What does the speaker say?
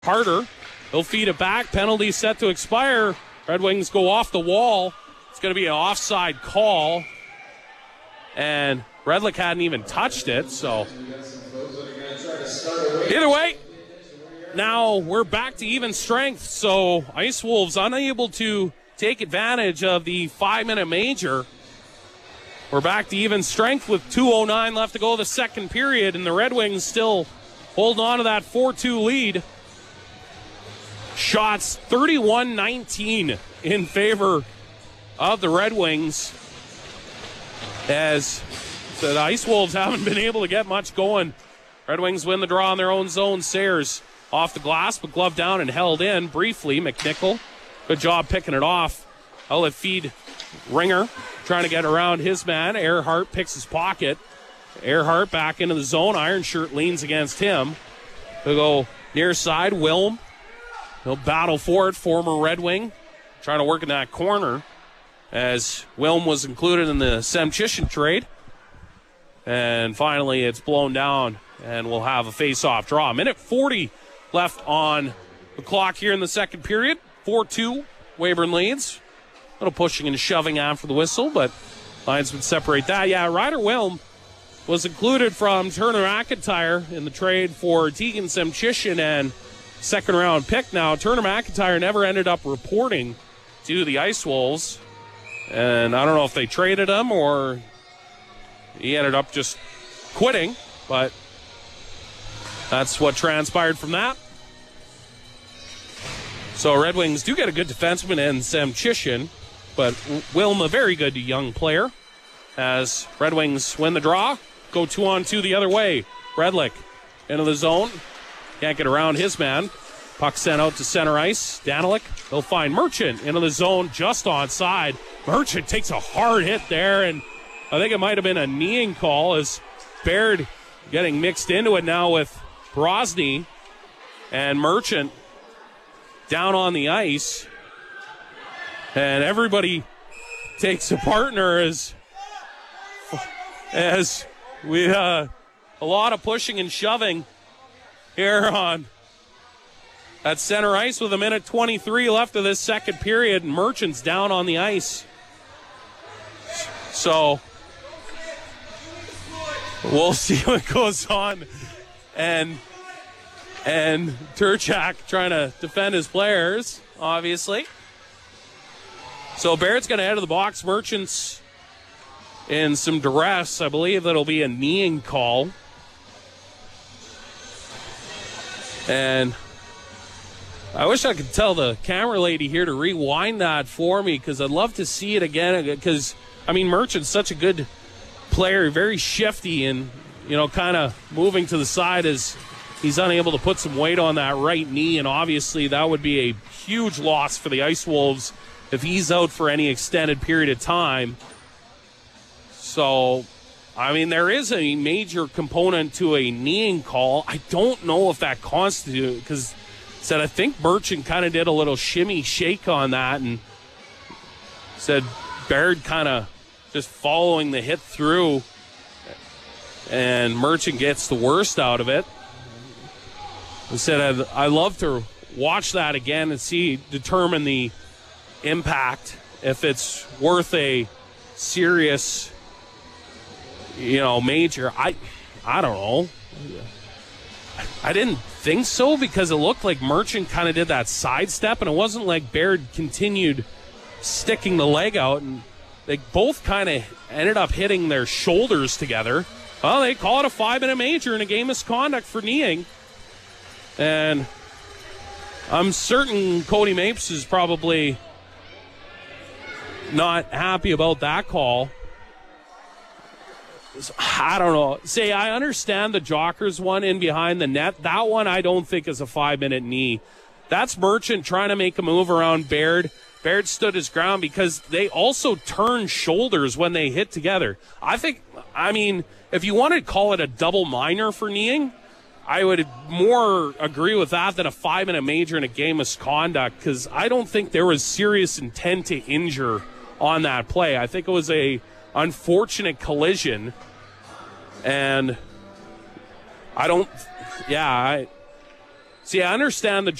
Harder. He'll feed it back. Penalty set to expire. Red Wings go off the wall. It's going to be an offside call. And Redlick hadn't even touched it, so. Either way, now we're back to even strength. So Ice Wolves unable to take advantage of the 5-minute major. We're back to even strength with 2:09 left to go the second period, and the Red Wings still holding on to that 4-2 lead. Shots 31-19 in favor of the Red Wings, as the Ice Wolves haven't been able to get much going. Red Wings win the draw in their own zone. Sayers off the glass, but gloved down and held in briefly. McNichol, good job picking it off. Outlet feed. Ringer trying to get around his man. Earhart picks his pocket. Earhart back into the zone. Iron Shirt leans against him. He'll go near side. Wilm. He'll battle for it. Former Red Wing trying to work in that corner, as Wilm was included in the Semchishin trade. And finally it's blown down, and we'll have a face-off draw. Minute 40 left on the clock here in the second period. 4-2, Weyburn leads. A little pushing and shoving after the whistle, but lines would separate that. Yeah, Ryder Wilm was included from Turner McIntyre in the trade for Tegan Semchishin and second-round pick. Now, Turner McIntyre never ended up reporting to the Ice Wolves, and I don't know if they traded him or he ended up just quitting, but that's what transpired from that. So Red Wings do get a good defenseman in Semchishin, but Wilm, a very good young player, as Red Wings win the draw, go 2-on-2 the other way. Redlick into the zone. Can't get around his man. Puck sent out to center ice. Danilic, they'll find Merchant into the zone just onside. Merchant takes a hard hit there, and I think it might have been a kneeing call, as Baird getting mixed into it now with Brosny, and Merchant down on the ice. And everybody takes a partner as we a lot of pushing and shoving here on at center ice with a minute 23 left of this second period, and Merchant's down on the ice. So we'll see what goes on. And Turchak trying to defend his players, obviously. So Barrett's going to head to the box. Merchant's in some duress. I believe that'll be a kneeing call. And I wish I could tell the camera lady here to rewind that for me, because I'd love to see it again. Because, I mean, Merchant's such a good player, very shifty, and, you know, kind of moving to the side as he's unable to put some weight on that right knee. And obviously that would be a huge loss for the Ice Wolves if he's out for any extended period of time. So, I mean, there is a major component to a kneeing call. I don't know if that constitutes, because I think Merchant kind of did a little shimmy shake on that, and said Baird kind of just following the hit through, and Merchant gets the worst out of it. I said I love to watch that again and determine the impact, if it's worth a serious, major. I don't know. I didn't think so, because it looked like Merchant kind of did that sidestep, and it wasn't like Baird continued sticking the leg out, and they both kind of ended up hitting their shoulders together. Well, they call it a 5-minute major and a game misconduct for kneeing. And I'm certain Cody Mapes is probably not happy about that call. I don't know. I understand the Jockers one in behind the net. That one I don't think is a 5-minute knee. That's Merchant trying to make a move around Baird. Baird stood his ground, because they also turn shoulders when they hit together. If you want to call it a double minor for kneeing, I would more agree with that than a 5-minute major in a game misconduct, because I don't think there was serious intent to injure on that play. I think it was a unfortunate collision, and See, I understand the